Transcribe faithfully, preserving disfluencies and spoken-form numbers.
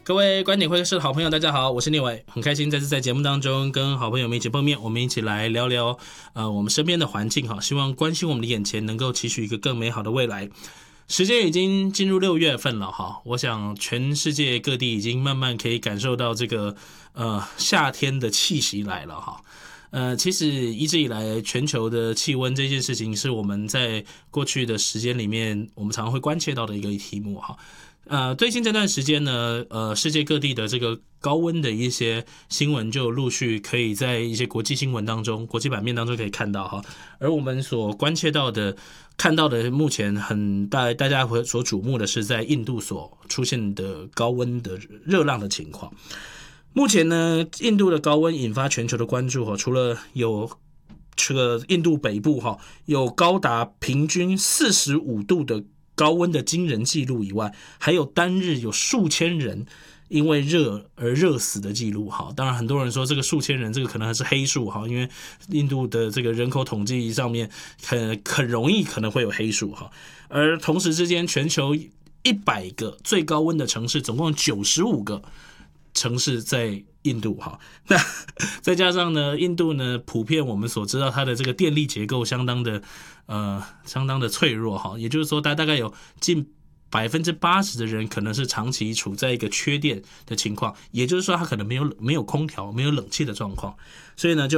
各位观点会客室的好朋友，大家好，我是聂伟，很开心再次在节目当中跟好朋友们一起碰面，我们一起来聊聊呃我们身边的环境哈，希望关心我们的眼前能够期许一个更美好的未来。时间已经进入六月份了哈，我想全世界各地已经慢慢可以感受到这个呃夏天的气息来了哈。呃，其实一直以来，全球的气温这件事情是我们在过去的时间里面，我们常常会关切到的一个题目哈。呃，最近这段时间呢，呃，世界各地的这个高温的一些新闻就陆续可以在一些国际新闻当中、国际版面当中可以看到哈。而我们所关切到的、看到的，目前很大大家所瞩目的是在印度所出现的高温的热浪的情况。目前呢，印度的高温引发全球的关注，除了有这个印度北部有高达平均四十五度的高温的惊人记录以外，还有单日有数千人因为热而热死的记录。当然很多人说这个数千人这个可能还是黑数，因为印度的这个人口统计上面很很容易可能会有黑数。而同时之间，全球一百个最高温的城市总共九十五个城市在印度哈，那再加上呢，印度呢普遍我们所知道它的这个电力结构相当的呃相当的脆弱哈，也就是说它大概有近百分之八十的人可能是长期处在一个缺电的情况，也就是说它可能没有没有空调、没有冷气的状况，所以呢就